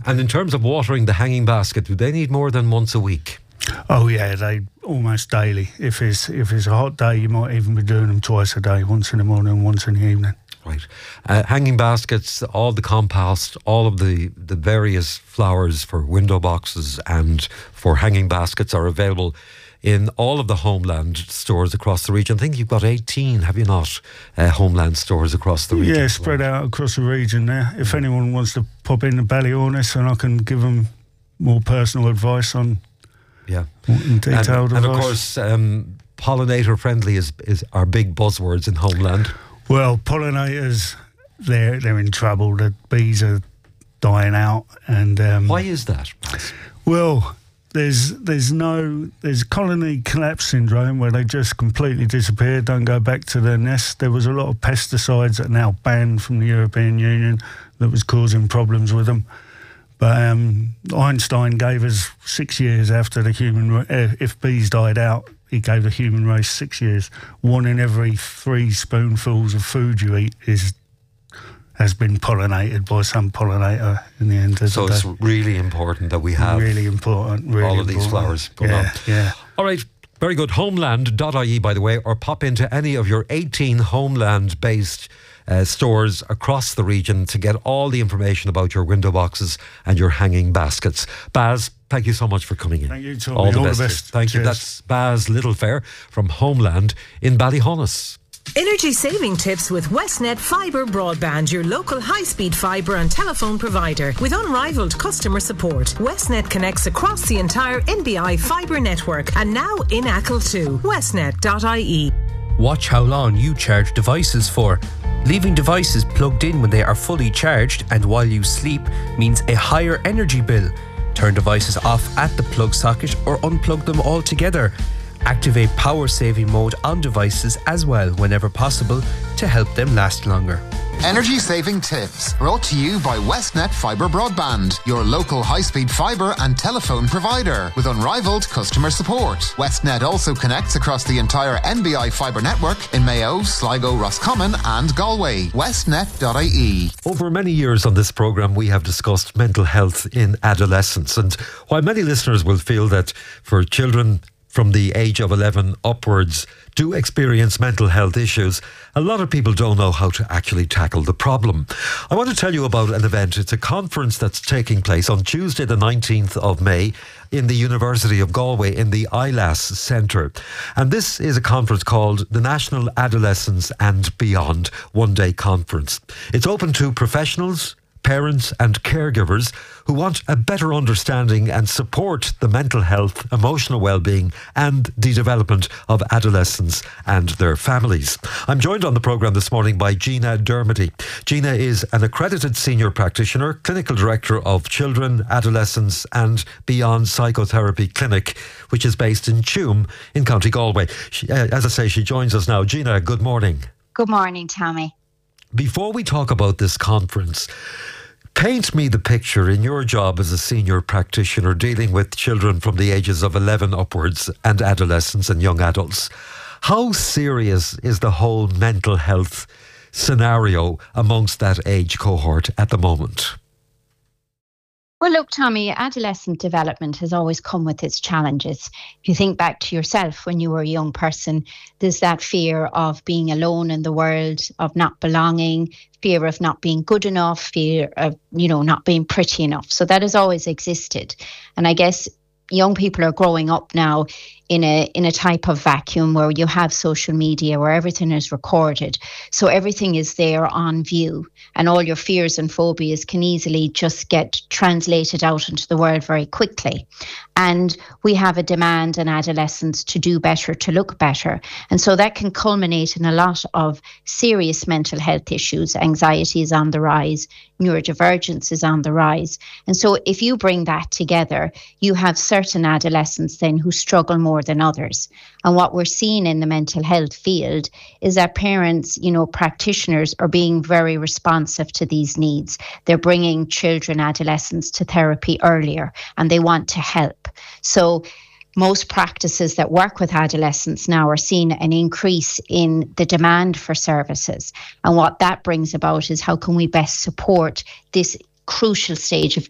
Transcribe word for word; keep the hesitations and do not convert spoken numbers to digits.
And in terms of watering the hanging basket, do they need more than once a week? Oh yeah, they almost daily. If it's if it's a hot day, you might even be doing them twice a day, once in the morning and once in the evening. Right. Uh, hanging baskets, all the compost, all of the, the various flowers for window boxes and for hanging baskets are available in all of the Homeland stores across the region. I think you've got eighteen, have you not, uh, Homeland stores across the region? Yeah, spread out across the region there. If anyone wants to pop in to Ballyhornis, and I can give them more personal advice on yeah, in detailed and, and of advice. course, um, pollinator friendly is, is our big buzzwords in Homeland. Well, pollinators, they're, they're in trouble. The bees are dying out. And um, why is that? Well, there's there's no there's colony collapse syndrome where they just completely disappear, don't go back to their nest. There was a lot of pesticides that are now banned from the European Union that was causing problems with them. But um, Einstein gave us six years after the human uh, if bees died out. He gave the human race six years. One in every three spoonfuls of food you eat is has been pollinated by some pollinator in the end of so the day. So it's really important that we have really important, really all of important. these flowers going yeah, on. Yeah. All right, very good. Homeland dot I E, by the way, or pop into any of your eighteen Homeland-based uh, stores across the region to get all the information about your window boxes and your hanging baskets. Baz, thank you so much for coming in. Thank you, Tommy. All the all best. The best. Thank Cheers. you. That's Baz Littlefair from Homeland in Ballyhonus. Energy saving tips with Westnet Fibre Broadband, your local high-speed fibre and telephone provider. With unrivaled customer support, Westnet connects across the entire N B I fibre network and now in Achill too. Westnet dot I E. Watch how long you charge devices for. Leaving devices plugged in when they are fully charged and while you sleep means a higher energy bill. Turn devices off at the plug socket or unplug them altogether. Activate power saving mode on devices as well whenever possible to help them last longer. Energy saving tips brought to you by Westnet Fibre Broadband, your local high-speed fibre and telephone provider with unrivaled customer support. Westnet also connects across the entire N B I fibre network in Mayo, Sligo, Roscommon and Galway. Westnet dot I E. Over many years on this programme we have discussed mental health in adolescence, and while many listeners will feel that for children from the age of eleven upwards do experience mental health issues, a lot of people don't know how to actually tackle the problem. I want to tell you about an event. It's a conference that's taking place on Tuesday the nineteenth of May in the University of Galway in the I L A S Centre. And this is a conference called the National Adolescence and Beyond One Day Conference. It's open to professionals, parents and caregivers who want a better understanding and support the mental health, emotional well-being and the development of adolescents and their families. I'm joined on the programme this morning by Gina Dermody. Gina is an accredited senior practitioner, clinical director of Children, Adolescents and Beyond Psychotherapy Clinic, which is based in Tuam in County Galway. She, uh, as I say, she joins us now. Gina, good morning. Good morning, Tommy. Before we talk about this conference, paint me the picture in your job as a senior practitioner dealing with children from the ages of eleven upwards and adolescents and young adults. How serious is the whole mental health scenario amongst that age cohort at the moment? Well, look, Tommy, adolescent development has always come with its challenges. If you think back to yourself when you were a young person, there's that fear of being alone in the world, of not belonging, fear of not being good enough, fear of, you know, not being pretty enough. So that has always existed. And I guess young people are growing up now in a in a type of vacuum where you have social media, where everything is recorded. So everything is there on view, and all your fears and phobias can easily just get translated out into the world very quickly. And we have a demand in adolescents to do better, to look better. And so that can culminate in a lot of serious mental health issues. Anxiety is on the rise, neurodivergence is on the rise. And so if you bring that together, you have certain adolescents then who struggle more than others. And what we're seeing in the mental health field is that parents, you know, practitioners are being very responsive to these needs. They're bringing children, adolescents to therapy earlier, and they want to help. So most practices that work with adolescents now are seeing an increase in the demand for services. And what that brings about is how can we best support this crucial stage of